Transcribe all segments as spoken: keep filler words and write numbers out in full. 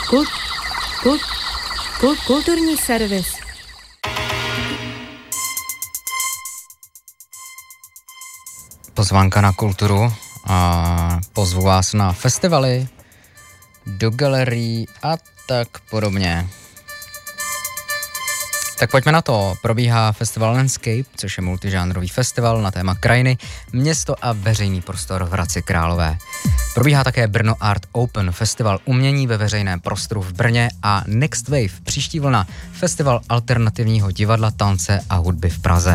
Kult, kult, kult, kulturní servis. Pozvánka na kulturu a pozvu vás na festivaly, do galerií a tak podobně. Tak pojďme na to. Probíhá festival Landscape, což je multižánrový festival na téma krajiny, město a veřejný prostor v Hradci Králové. Probíhá také Brno Art Open, festival umění ve veřejném prostoru v Brně a Next Wave, příští vlna, festival alternativního divadla, tance a hudby v Praze.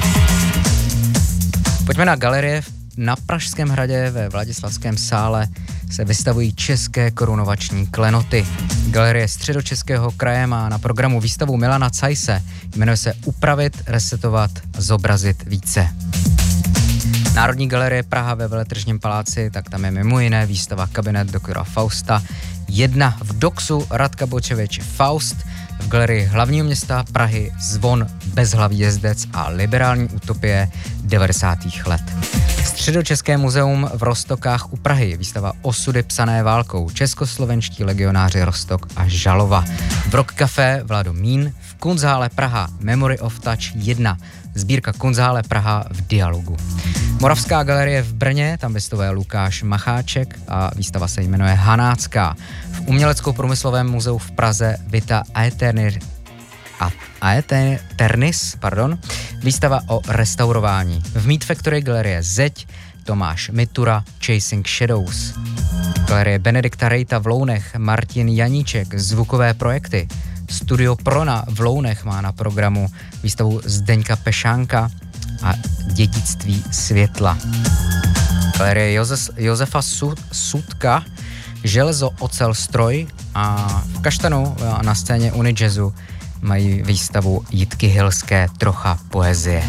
Pojďme na galerie. Na Pražském hradě ve Vladislavském sále se vystavují české korunovační klenoty. Galerie Středočeského kraje má na programu výstavu Milana Cajse. Jmenuje se Upravit, resetovat, zobrazit více. Národní galerie Praha ve Veletržním paláci, tak tam je mimo jiné výstava Kabinet doktora Fausta. Jedna v Doxu Radka Bočevič Faust, v galerii hlavního města Prahy Zvon, Bezhlavý jezdec a liberální utopie devadesátých let. Středočeské muzeum v Roztokách u Prahy, výstava Osudy psané válkou, českoslovenští legionáři Roztok a Žalova. V Rock Café Vlado Mín, v Kunsthalle Praha Memory of Touch jedna, sbírka Kunsthalle Praha v dialogu. Moravská galerie v Brně, tam vystavuje Lukáš Macháček a výstava se jmenuje Hanácká. V Umělecko-průmyslovém muzeu v Praze Vita Aeternir a Aeternis, pardon, výstava o restaurování. V Meat Factory galerie Zeď Tomáš Mitura Chasing Shadows. Galerie Benedikta Rejta v Lounech Martin Janíček Zvukové projekty. Studio Prona v Lounech má na programu výstavu Zdeňka Pešánka a Dědictví světla. Galerie Josef, Josefa Sudka Železo, ocel, stroj a v Kaštanu na scéně Unijazzu mají výstavu Jitky Hilské Trocha poezie.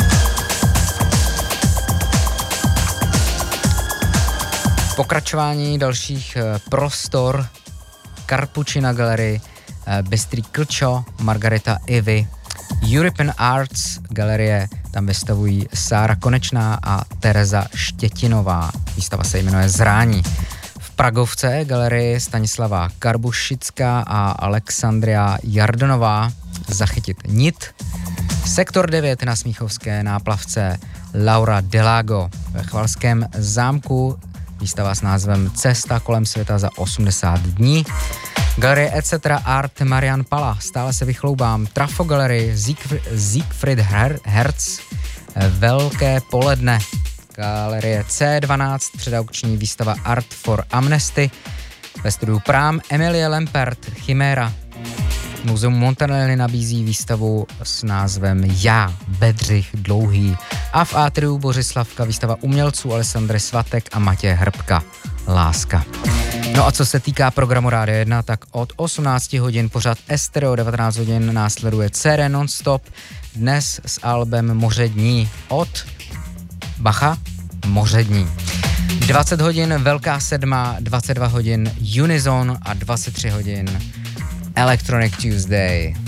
Pokračování dalších prostor Karpučina galerii, Bystrý Klčo, Margareta Ivy, European Arts galerie, tam vystavují Sára Konečná a Tereza Štětinová. Výstava se jmenuje Zrání. V Pragovce galerii Stanislava Karbušická a Alexandria Jardonová Zachytit nit. Sektor devět na Smíchovské náplavce Laura Delago. Ve Chvalském zámku výstava s názvem Cesta kolem světa za osmdesát dní. Galerie et cetera. Art Marian Pala, stále se vychloubám. Trafo galerii Siegfried, Siegfried Her, Herz, Velké poledne. Galerie C dvanáct, předaukční výstava Art for Amnesty. Ve studiu Prám Emilie Lempert, Chiméra. Muzeum Montanelli nabízí výstavu s názvem Já, Bedřich Dlouhý. A v Atriu Bořislavka výstava umělců Alessandry Svatek a Matěje Hrbka, Láska. No a co se týká programu Rádia jedna, tak od osmnáct hodin pořad Estereo, devatenáct hodin následuje C D Nonstop, dnes s albem Moře dní od Bacha, Moře dní. dvacet hodin Velká sedma, dvacet dva hodin Unizon a dvacet tři hodin Electronic Tuesday.